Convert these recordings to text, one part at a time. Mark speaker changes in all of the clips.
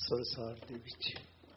Speaker 1: संसार दे विच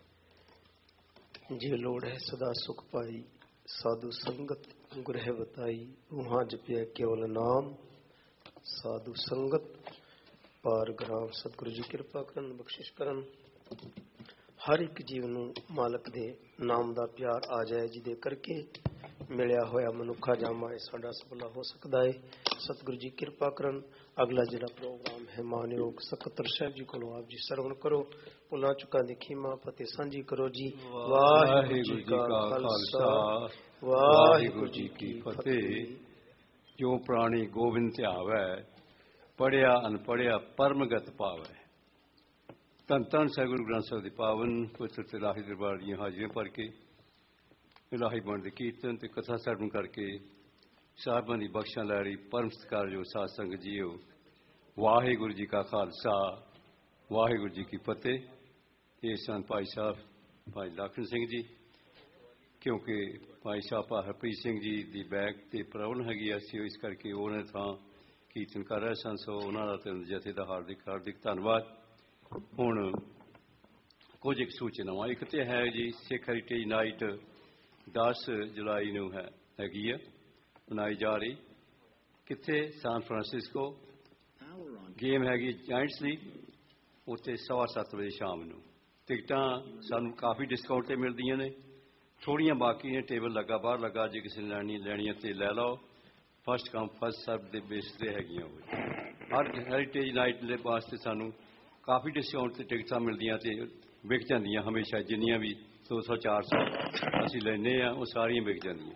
Speaker 1: जे लोड़ है सदा सुख पाई, साधु संगत गुरह बताई। वहां जपिया केवल नाम, साधु संगत पार ग्राम। सतगुरु जी कृपा करन, बख्शिश करन। हर एक जीव नूं मालक दे नाम दा प्यार आ जाए, जिदे करके मिलिया होया मनुखा जामा है साडा सफला हो सकता है। सतगुरु जी कृपा करन। अगला जिहड़ा प्रोग्राम है मानयोग सकत्तर साहब जी को आप जी सरवण करो। भुलां चुकां दी खीमा फतेह सांझी करो जी। वाहिगुरू जी का खालसा, वाहिगुरू जी की फतेह।
Speaker 2: जो प्राणी गोविंद ध्यावै, पढ़िया अनपढ़िया परमगत पावै। धन धन साहिब गुरु ग्रंथ साहिब दी पावन पवित्र ते इलाही दरबार दी हाजिरियां भर के इलाही बण दे कीर्तन ते कथा सरवण करके साहिबां दी बख्शां लै रही परम सत्कारयोग साध संगत जीओ। वाहिगुरू जी का खालसा, वाहिगुरू जी की फतेह। ये सन भाई साहब भाई लखन सिंह जी, क्योंकि भाई साहब हरप्रीत सिंह जी की बैग ते प्रॉब्लम हैगी असी इस करके उन्होंने थां कीर्तन कर रहे सन। सो उन्होंने तो जथे का हार्दिक हार्दिक धन्यवाद। हुण कुछ एक सूचनावां एक तो है जी सिख हैरीटेज नाइट 10 जुलाई नूं हैगी मनाई जा रही। कित्थे सैन फ्रांसिस्को गेम हैगी जाइंट्स लीग, उत्थे 7:15 बजे शाम नूं। टिकटां सानूं काफ़ी डिस्काउंट ते मिलदियां ने, थोड़ियां बाकी ने। टेबल लगा बाहर लगा, जे किसी ने लैनियां ते लै लो। फस्ट कम फस्ट सर्व के बेस ते हैगियां। हर हैरीटेज नाइट दे वास्ते सानूं काफ़ी डिस्काउंट ते टिकटां मिलदियां ते विक जांदियां हमेशा। जिन्नियां भी 200 400 असीं लैने आ वो सारियां विक जांदियां।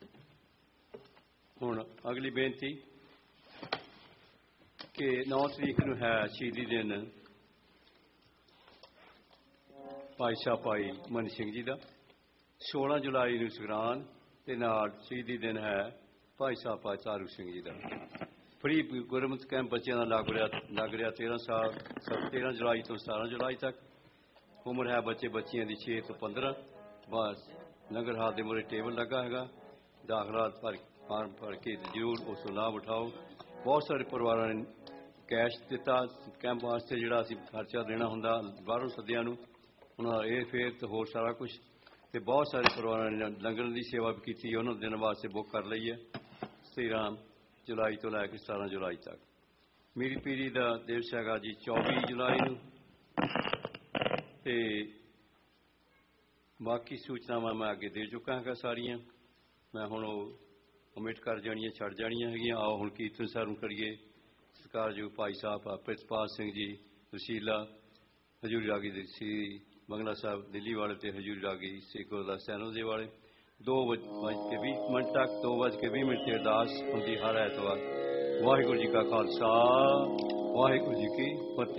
Speaker 2: हुण अगली बेनती कि 9 तरीक नूं है शहीदी दिन भाई साहब भाई मन सिंह जी का। 16 जुलाई नूं संगरांद ते नाल शहीदी दिन है भाई साहब भाई तारू सिंह जी का। फ्री गुरमत कैंप बच्चों का लग रहा 13 जुलाई तो 17 जुलाई तक। उम्र है बच्चे बच्चियां की 6 तो 15। बस लंगर हाल के मुरे टेबल लगा है, दाखला फार्म भर के जरूर उस लाभ उठाओ। बहुत सारे परिवार ने कैश दिता कैंप वास्ते, जोड़ा असीं खर्चा देना होंदा बाहरों सद्दियां नूं, उन्होंने एयर फेयर तो होर सारा कुछ। तो बहुत सारे परिवार ने लंगर की सेवा भी की, उन्होंने दिन वास्ते बुक कर ली है 13 जुलाई तो लैके 17 जुलाई तक। मीरी पीरी का दिवस है जी 24 जुलाई नूं। ते बाकी सूचनावां मैं अगे दे चुका है सारियां। मैं हुण ओमिट कर जानियां छड़ जानियां हैगियां। आओ हुण कीर्तन सरवण करिए। सत्कारयोग भाई साहब प्रितपाल सिंह जी रसीला हजूरी रागी श्री बंगला साहब दिल्ली वाले ते हजूरी रागी श्री गुरुदास सैनोजे वाले 2:20 तक 2:20 ते अरदास हुंदी हर ऐतवार। वाहिगुरू जी का खालसा, वाहिगुरू जी की फतेह।